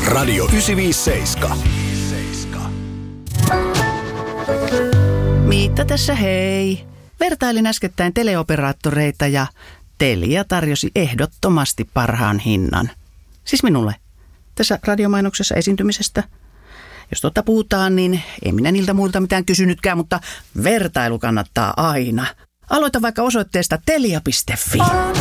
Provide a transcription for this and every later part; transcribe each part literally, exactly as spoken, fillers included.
Radio yhdeksänsataaviisikymmentäseitsemän. Miitta tässä hei. Vertailin äskettäin teleoperaattoreita ja Telia tarjosi ehdottomasti parhaan hinnan. Siis minulle. Tässä radiomainoksessa esiintymisestä. Jos totta puhutaan, niin ei minä niiltä muilta mitään kysynytkään, mutta vertailu kannattaa aina. Aloita vaikka osoitteesta telia piste fi.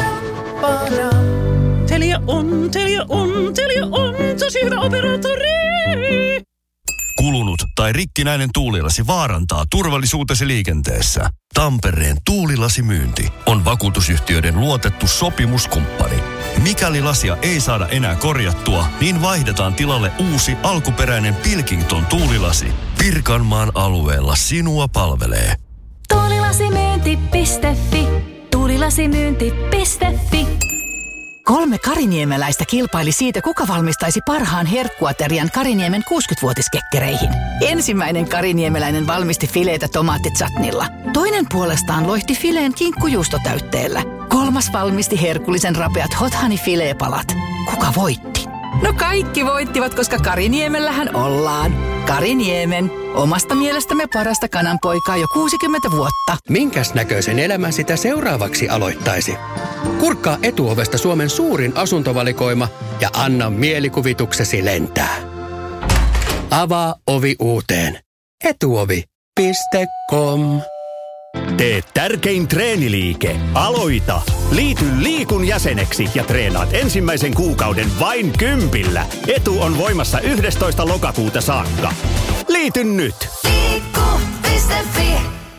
Telia on, Telia on, Telia on, tosi hyvä operaattori. Kulunut tai rikkinäinen tuulilasi vaarantaa turvallisuutesi liikenteessä. Tampereen tuulilasimyynti on vakuutusyhtiöiden luotettu sopimuskumppani. Mikäli lasia ei saada enää korjattua, niin vaihdetaan tilalle uusi alkuperäinen Pilkington tuulilasi. Pirkanmaan alueella sinua palvelee. Tuulilasimyynti piste fi. Tuulilasimyynti piste fi. Kolme kariniemeläistä kilpaili siitä, kuka valmistaisi parhaan herkkuaterian Kariniemen kuusikymmentävuotiskekkereihin. Ensimmäinen kariniemeläinen valmisti fileitä tomaattitsatnilla. Toinen puolestaan loihti fileen kinkkujuustotäytteellä. Kolmas valmisti herkullisen rapeat hot honey fileepalat. Kuka voitti? No kaikki voittivat, koska Kariniemellähän ollaan. Kariniemen, omasta mielestämme parasta kananpoikaa jo kuusikymmentä vuotta. Minkäs näköisen elämän sitä seuraavaksi aloittaisi? Kurkkaa Etuovesta Suomen suurin asuntovalikoima ja anna mielikuvituksesi lentää. Avaa ovi uuteen. etuovi piste com. Tee tärkein treeniliike. Aloita! Liity Liikun jäseneksi ja treenaat ensimmäisen kuukauden vain kympillä. Etu on voimassa yhdestoista lokakuuta saakka. Liity nyt! Liikku piste fi.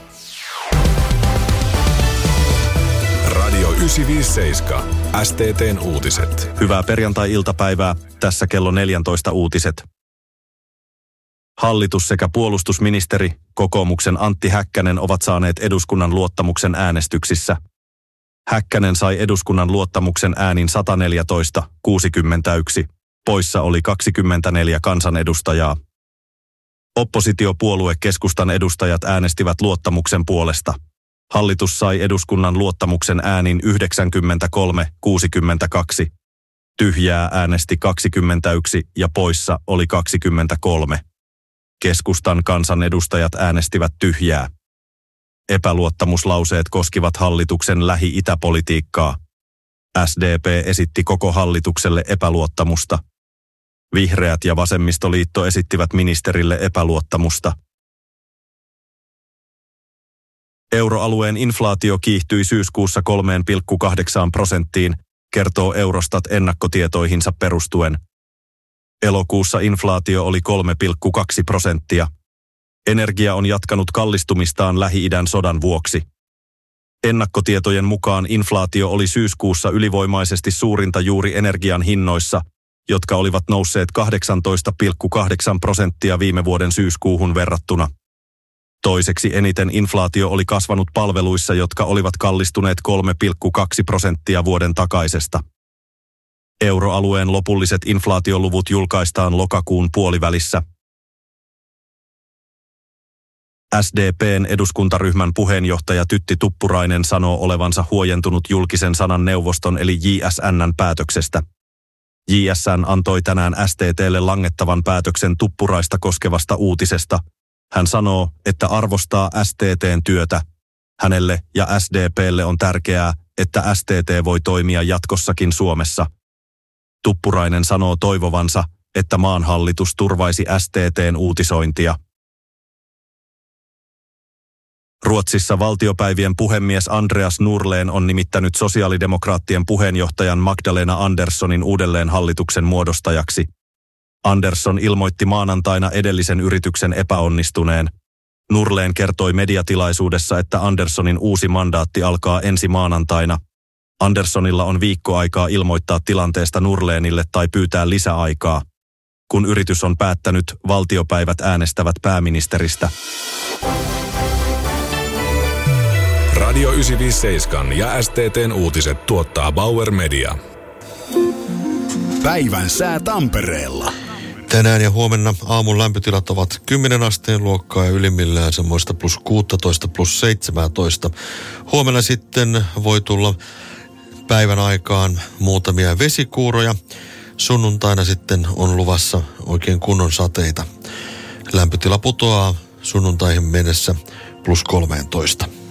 Radio yhdeksänsataaviisikymmentäseitsemän. S T T:n uutiset. Hyvää perjantai-iltapäivää. Tässä kello neljätoista uutiset. Hallitus sekä puolustusministeri, kokoomuksen Antti Häkkänen ovat saaneet eduskunnan luottamuksen äänestyksissä. Häkkänen sai eduskunnan luottamuksen äänin sata neljätoista kuusikymmentäyksi. Poissa oli kaksikymmentäneljä kansanedustajaa. Oppositiopuolue Keskustan edustajat äänestivät luottamuksen puolesta. Hallitus sai eduskunnan luottamuksen äänin yhdeksänkymmentäkolme kuusikymmentäkaksi. Tyhjää äänesti kaksikymmentäyksi ja poissa oli kaksikymmentäkolme. Keskustan kansanedustajat äänestivät tyhjää. Epäluottamuslauseet koskivat hallituksen lähi-itäpolitiikkaa. S D P esitti koko hallitukselle epäluottamusta. Vihreät ja vasemmistoliitto esittivät ministerille epäluottamusta. Euroalueen inflaatio kiihtyi syyskuussa kolme pilkku kahdeksan prosenttiin, kertoo Eurostat ennakkotietoihinsa perustuen. Elokuussa inflaatio oli kolme pilkku kaksi prosenttia. Energia on jatkanut kallistumistaan Lähi-idän sodan vuoksi. Ennakkotietojen mukaan inflaatio oli syyskuussa ylivoimaisesti suurinta juuri energian hinnoissa, jotka olivat nousseet kahdeksantoista pilkku kahdeksan prosenttia viime vuoden syyskuuhun verrattuna. Toiseksi eniten inflaatio oli kasvanut palveluissa, jotka olivat kallistuneet kolme pilkku kaksi prosenttia vuoden takaisesta. Euroalueen lopulliset inflaatioluvut julkaistaan lokakuun puolivälissä. S D P:n eduskuntaryhmän puheenjohtaja Tytti Tuppurainen sanoo olevansa huojentunut julkisen sanan neuvoston eli J S N:n päätöksestä. J S N antoi tänään S T T:lle langettavan päätöksen Tuppuraista koskevasta uutisesta. Hän sanoo, että arvostaa S T T:n työtä. Hänelle ja S D P:lle on tärkeää, että S T T voi toimia jatkossakin Suomessa. Tuppurainen sanoo toivovansa, että maan hallitus turvaisi S T T:n uutisointia. Ruotsissa valtiopäivien puhemies Andreas Norlén on nimittänyt sosiaalidemokraattien puheenjohtajan Magdalena Anderssonin uudelleen hallituksen muodostajaksi. Andersson ilmoitti maanantaina edellisen yrityksen epäonnistuneen. Norlén kertoi mediatilaisuudessa, että Anderssonin uusi mandaatti alkaa ensi maanantaina. Anderssonilla on viikko aikaa ilmoittaa tilanteesta Norlénille tai pyytää lisäaikaa. Kun yritys on päättänyt, valtiopäivät äänestävät pääministeristä. Radio yhdeksänsataaviisikymmentäseitsemän ja S T T:n uutiset tuottaa Bauer Media. Päivän sää Tampereella. Tänään ja huomenna aamun lämpötilat ovat kymmenen asteen luokkaa ja ylimmillään semmoista plus kuusitoista plus seitsemäntoista. Huomenna sitten voi tulla päivän aikaan muutamia vesikuuroja. Sunnuntaina sitten on luvassa oikein kunnon sateita. Lämpötila putoaa sunnuntaihin mennessä plus kolmetoista.